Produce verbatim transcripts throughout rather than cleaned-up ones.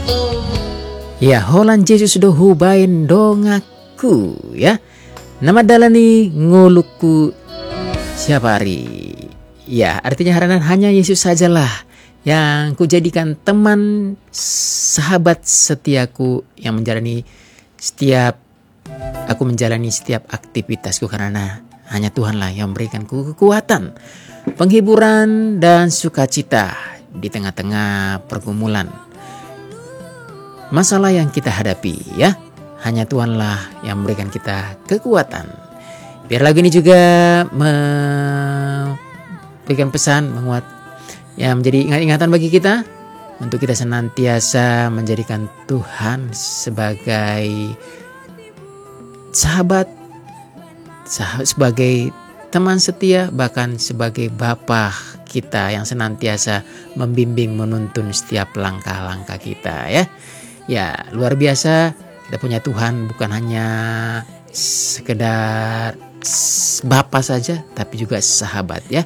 Ya, holan Yesus do hubain dongaku ya. Nama dalani nguluku siapa hari. Ya, artinya haranan hanya Yesus sajalah yang kujadikan teman sahabat setiaku yang menjalani setiap aku menjalani setiap aktivitasku, karena hanya Tuhanlah yang memberikanku kekuatan, penghiburan dan sukacita di tengah-tengah pergumulan masalah yang kita hadapi ya. Hanya Tuhanlah yang memberikan kita kekuatan. Biar lagu ini juga memberikan pesan menguat yang menjadi ingat-ingatan bagi kita untuk kita senantiasa menjadikan Tuhan sebagai sahabat, sahabat sebagai teman setia, bahkan sebagai Bapa kita yang senantiasa membimbing, menuntun setiap langkah-langkah kita ya. Ya, luar biasa kita punya Tuhan, bukan hanya sekedar Bapa saja, tapi juga sahabat ya.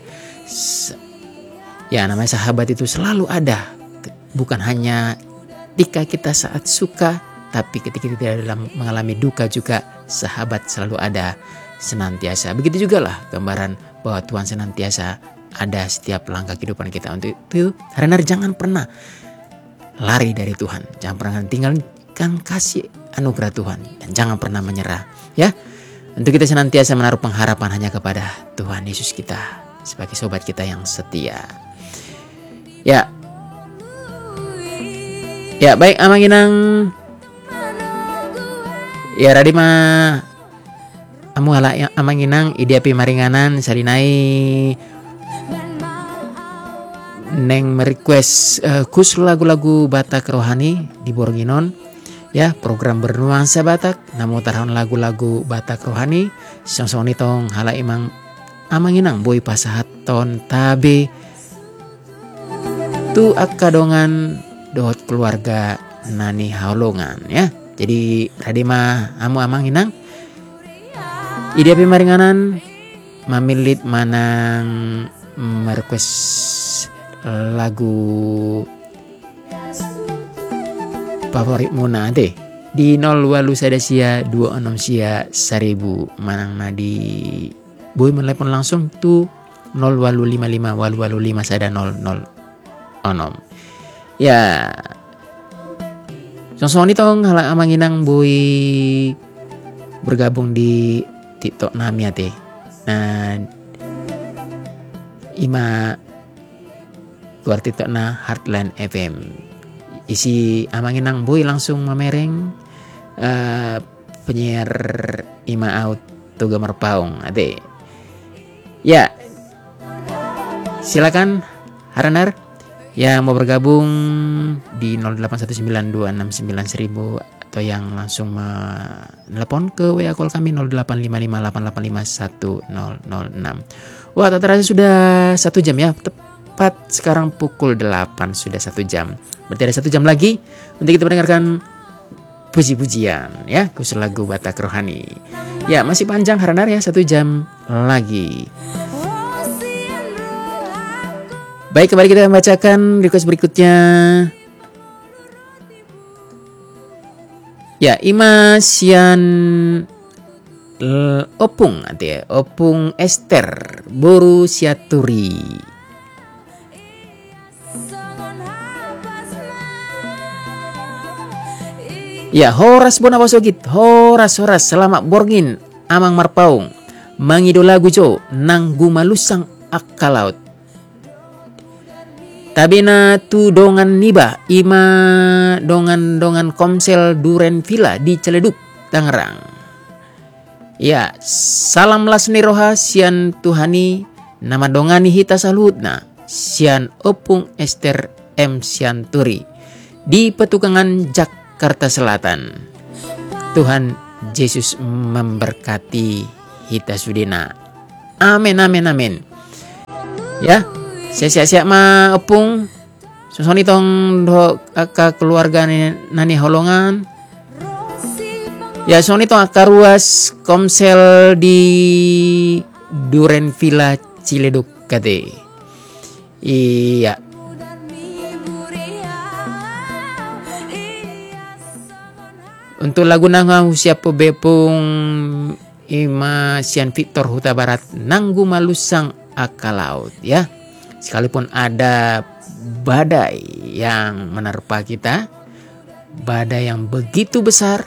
Ya, namanya sahabat itu selalu ada, bukan hanya ketika kita saat suka, tapi ketika kita dalam mengalami duka juga sahabat selalu ada senantiasa. Begitu juga lah gambaran bahwa Tuhan senantiasa ada setiap langkah kehidupan kita. Untuk itu, Harenar jangan pernah lari dari Tuhan, jangan pernah tinggalkan kasih anugerah Tuhan, dan jangan pernah menyerah ya. Untuk kita senantiasa menaruh pengharapan hanya kepada Tuhan Yesus kita sebagai sobat kita yang setia. Ya, ya baik amanginang. Ya radima amu hala amanginang idiapi maringanan salinai neng merequest uh, kus lagu-lagu Batak rohani di Borginon ya, program bernuansa Batak namo tarhan lagu-lagu Batak rohani song-song nitong hala imang amanginang boy pasahaton tabe tu akadongan dohot keluarga nani haulongan ya. Jadi radima amu amanginang ide pemaringanan mamilit manang merequest lagu favorit Muna deh di nol walu sadasia dua enam sia seribu manang nadi boy menelepon langsung tuh nol walu lima lima walu walu lima sada nol nol onom ya. Song-song nitong hala amanginang boy bergabung di TikTok namanya teh. Nah, ima keluar TikTok na Heartland F M. Isi amanginang boy langsung mamereng uh, penyiar ima out toga merpaung ade. Ya, silakan Haranar yang mau bergabung di nol delapan satu sembilan dua enam sembilan seribu atau yang langsung menelepon ke W A call kami nol delapan lima lima delapan delapan lima satu nol nol enam. Wah, tak terasa sudah satu jam ya. Tepat sekarang pukul delapan sudah satu jam. Berarti ada satu jam lagi untuk kita mendengarkan puji-pujian ya, khusus lagu Batak rohani. Ya, masih panjang Haranar ya, satu jam lagi. Baik, kembali kita membacakan request berikutnya. Ya, Ima Sian Opung nanti ya, Opung Esther Boru Siaturi. Ya, Horas Bonapasogit, Horas Horas selamat borgin amang marpaung mangidola gujo nang gumalusang akalaut. Tabina tu dongan niba ima dongan-dongan komsel Duren Villa di Ciledug, Tangerang. Ya, salam lasni roha sian Tuhani nama dongani hita salutna sian Opung Esther M Sianturi di Petukangan Jakarta Selatan. Tuhan Yesus memberkati hita sudina. Amin amin amin. Ya. Siap-siap ma Opung sosoni tong do aka keluarga nani holongan ya, sosoni tong aka ruas komsel di Duren Villa Ciledug kate. Iya Untuk lagu nangau siapa bepung Ima Sian Victor Huta Barat Nanggu Malusang Akalaut ya. Sekalipun ada badai yang menerpa kita, badai yang begitu besar,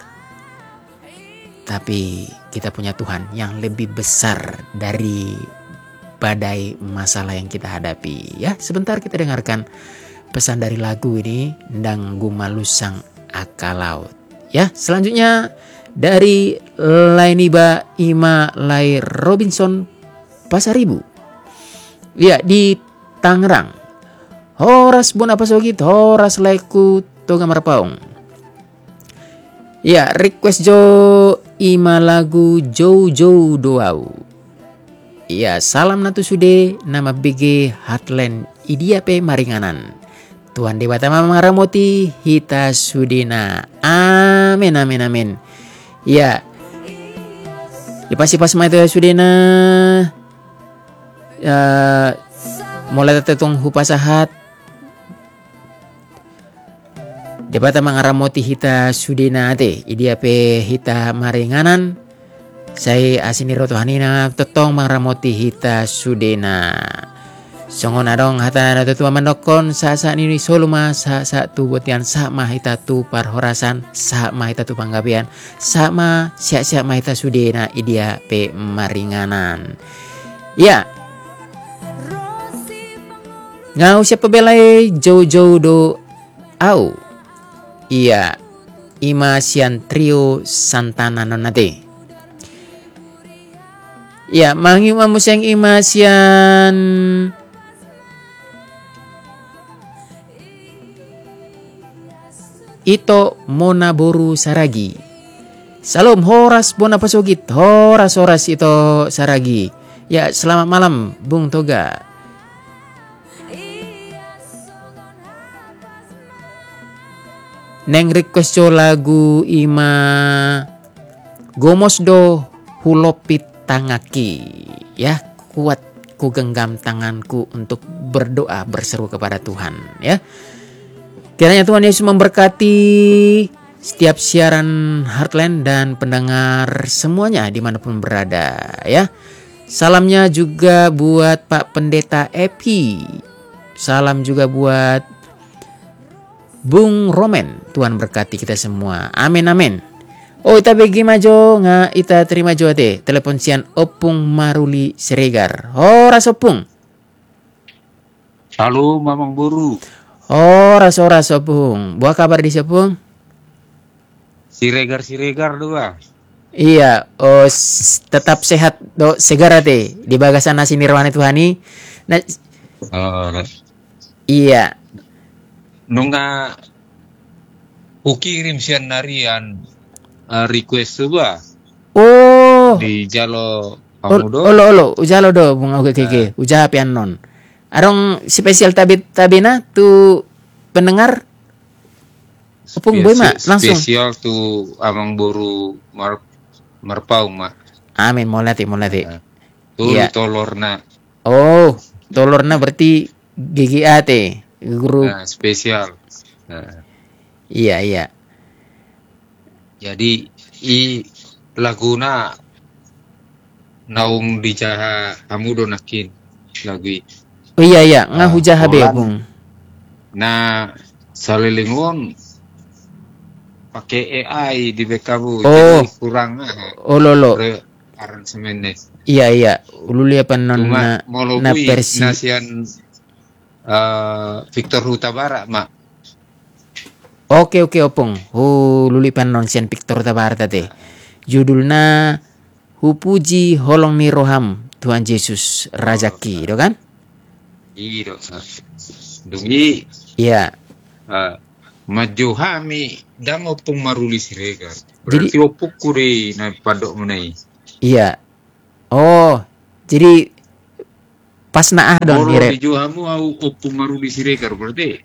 tapi kita punya Tuhan yang lebih besar dari badai masalah yang kita hadapi ya. Sebentar kita dengarkan pesan dari lagu ini, Nanggu Malusang Akalaut ya. Selanjutnya dari Lainiba Ima Lai Robinson Pasaribu ya di Tangerang. Horas bon apa sogit, horas laiku toga marpaung. Ya, request jo Ima lagu Jou Jou Doau. Ya, salam natu sude nama B G Heartland Idiape Maringanan. Tuhan Dewa Tama Maramoti Hita Sudina. Amin amin amin. Ya. Ipasi pas mai Hita Sudina. Ya, mulai tetong hupasahat. Debata mangaramoti hita sudina te idiape hita maringanan. Saya asini roto hanina tetong mangaramoti hita sudina. Songon adong hata na tetua mandokon sa sa nini soluma sa sa tu botian sa ma hita tu parhorasan sa ma hita tu panggabian sa ma sia sia ma hita sudina idiape maringanan. Ya. Ngau siapa belai Jou Jou Do Au. Iya, Ima Sian Trio Santana Nonate. Ya, mangi mamuseng Ima Sian Ito Monaboru Saragi. Salam horas bona pasogit, horas horas Ito Saragi. Ya, selamat malam Bung Toga. Neng request jo lagu Ima Gomos do Hulopit Tangaki ya, kuat ku genggam tanganku untuk berdoa berseru kepada Tuhan ya. Kiranya Tuhan Yesus memberkati setiap siaran Heartland dan pendengar semuanya dimanapun berada ya. Salamnya juga buat Pak Pendeta Epi. Salam juga buat Bung Romen. Tuhan berkati kita semua. Amin amin. Oh ita begi majo nga ita terima jo ate. Telepon sian Opung Maruli Siregar. Horas Opung. Halo Mamang Boru. Horas horas Opung. Buah kabar di Opung? Siregar Siregar dua. Iya, oh s- tetap sehat do segar ate. Di bagasan nasi nirwana Tuhani. Nah, Uh, iya. nunga ukirim sian narian uh, request coba Oh. di Jalo Ol- Pamudo. Olo olo ujalo do bunga oke keke. Ujaha pian non. Arong spesial tabit tabina tu pendengar Opung boy ma langsung. Spesial tu Amang Boru mar marpau ma. Amin molati molati. Uh, tu Iya. tolorna. Oh, tolorna berarti G G A T grup. Nah, spesial. Nah, Iya iya. jadi i laguna naung di Jaha Pamudo nakin lagu i. Oh iya iya, ngahujaha be Polan. Bung. Nah, salilingon pakai A I di Bekabu, Oh. jadi kurang ah, Oh lolo. re aransemennya. Iya iya, ululi apa non Cuma na, mau na lebih versi. nasian eh, Victor Huta Barat mak. Oke oke Opung. Oh luli pan non sian Victor Tabarta teh. Judulna Hupuji Holong ni Roham Tuhan Yesus Rajaki, do kan? Iya, dungi Iya. eh, maju hami dang opung maruli siregar. Berarti opuk kuri na padok menai. Iya. Oh, jadi pas naah dong Kalau direp. di Johamu au opung maruli siregar berarti.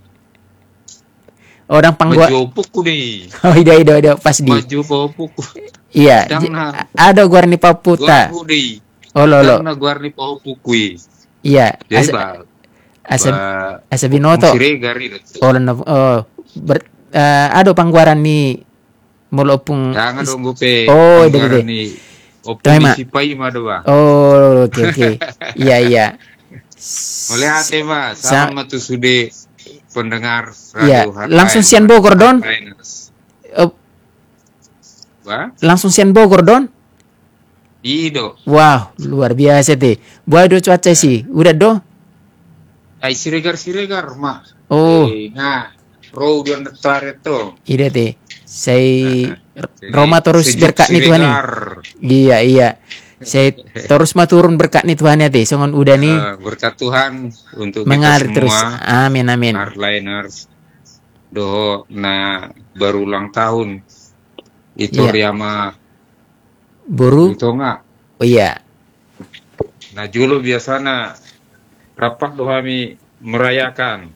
Orang panggua. Maju opuk kuri. Oh ida ida ida pas di. Maju pa opuk. Iya. Dang j- na- Ada guar ni paputa. Gua kuri. Oh lolo. Dang na guarni pa opuk kui. Iya. Jadi Asa ba asa ba asa binoto. siregar itu. Oh leno. Oh ber, eh, ada pangguaran ni Molo opung. Jangan dong gope. Oh, deh deh. Opung sipai mah doa. Oh, oke oke. Iya iya. Oleh hati mah sama tuh sudah pendengar radio. Iya, langsung sian Bogor don. Oh. Langsung sian Bogor don. Ido. Wow, luar biasa deh. Buat do cuaca sih. Udah do? Ay siregar siregar mah. Oh. Eh, nah, roh dia netar itu. Iya deh. Saya Roma terus berkat nih Tuhan nih. Iya iya. Saya terus maturun berkat nih Tuhan ya teh. Songon udah nih. Uh, berkat Tuhan untuk mengalir kita semua. Terus. Amin amin. Hardliners. Doh, nah baru ulang tahun. Itu yeah. Riama. Buru. Itu enggak? Oh iya. Nah julu biasanya rapat doh kami merayakan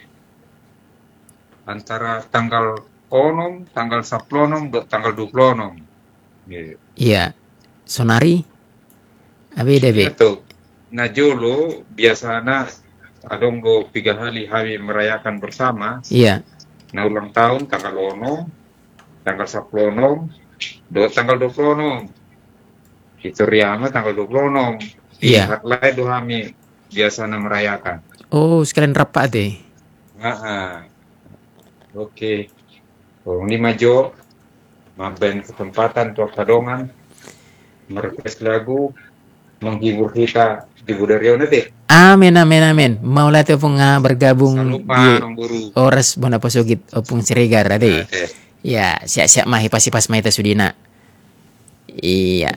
antara tanggal onom, tanggal saplonom, tanggal dua puluh enam. Iya. Sonari? Abi debe. Itu. Nah jolo biasanya adonggo tiga hari kami merayakan bersama. Iya. Nah ulang tahun tanggal onom, tanggal saplonom, do tanggal dua puluh enam. Itu riama tanggal dua puluh enam. Iya. Lain do kami biasanya merayakan. Oh sekalian rapat deh. Nah, oke. Okay. Oh, ini maju, maben kesempatan untuk kadongan merequest lagu menghibur kita di Budario nanti. Amin amin amin. Mau latih opung bergabung di Ores Bonaposogit opung Siregar ade. Okay. Ya siap-siap mah pasti pas maita sudina. Iya.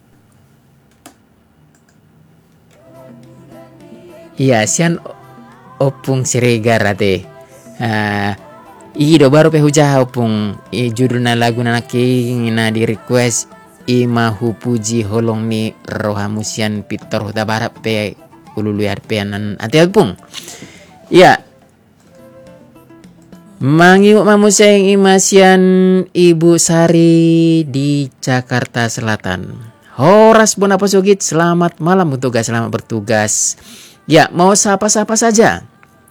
Iya sian opung Siregar ade. Uh, Ido baru pehujah opung i judulna lagu nanaki na di request ima hupuji holong ni rohamusian pitor huta barat pe ululu arpeanan ati opung. Ya. Mangiuk mamuseng imasian Ibu Sari di Jakarta Selatan. Horas Bonaposogit, selamat malam bertugas, selamat bertugas. Ya, mau sapa-sapa saja.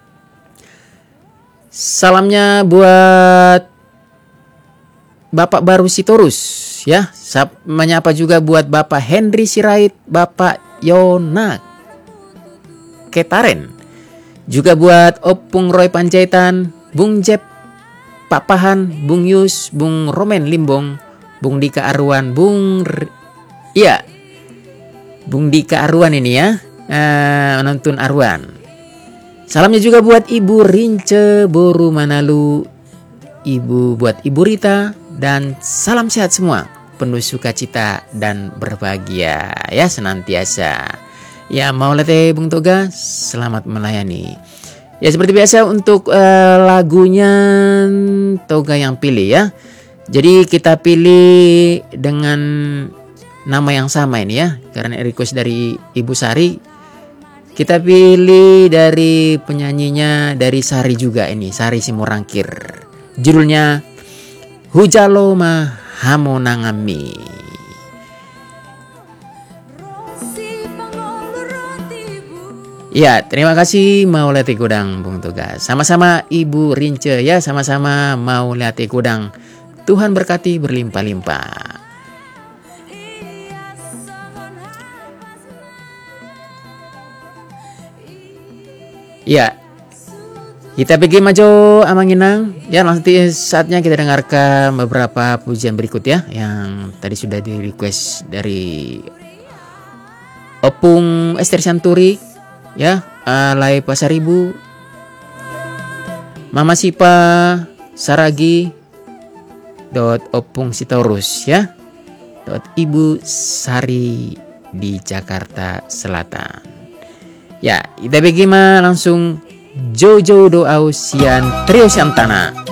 Salamnya buat Bapak Baru Sitorus ya. Menyapa juga buat Bapak Henry Sirait, Bapak Yona Ketaren. Juga buat Opung Roy Panjaitan, Bung Jep, Pak Pahan, Bung Yus, Bung Romen Limbong, Bung Dika Arwan, Bung R- Iya. Bung Dika Arwan ini ya. Uh, nonton Arwan. Salamnya juga buat Ibu Rince Boru Manalu, Ibu buat Ibu Rita, dan salam sehat semua, penuh sukacita dan berbahagia ya senantiasa. Ya mau latih Bung Toga, selamat melayani. Ya seperti biasa untuk uh, lagunya Toga yang pilih ya. Jadi kita pilih dengan nama yang sama ini ya, karena request dari Ibu Sari. Kita pilih dari penyanyinya dari Sari juga ini, Sari Simorangkir. Judulnya Hujaloma Hamonangami. Ya, terima kasih mau latih kudang Bung Tugas. Sama-sama Ibu Rince ya, sama-sama mau latih kudang. Tuhan berkati berlimpah-limpah. Ya, kita pergi maju amanginang. Ya, nanti saatnya kita dengarkan beberapa pujian berikut ya, yang tadi sudah di request dari Opung Ester Santuri, ya, Alai Pasaribu, Mama Sipa, Saragi, dot Opung Sitorus ya, dot Ibu Sari di Jakarta Selatan. Ya, kita bagaimana langsung Jojo Doa Sian Trio Santana.